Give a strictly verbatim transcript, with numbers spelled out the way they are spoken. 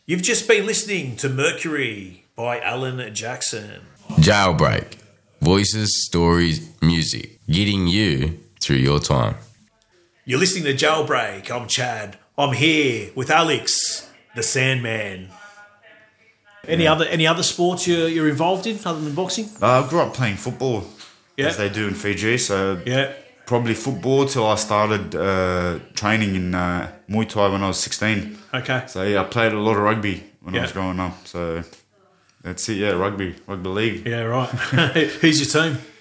You've just been listening to Mercury by Alan Jackson. Jailbreak. Voices, stories, music. Getting you through your time. You're listening to Jailbreak. I'm Chad. I'm here with Alex, the Sandman. Any Yeah. other any other sports you're, you're involved in other than boxing? Uh, I grew up playing football, Yeah. as they do in Fiji. So Yeah. probably football till I started uh, training in uh, Muay Thai when I was sixteen. Okay. So yeah, I played a lot of rugby when Yeah. I was growing up. So that's it. Yeah, rugby, rugby league. Yeah, right. Who's your team?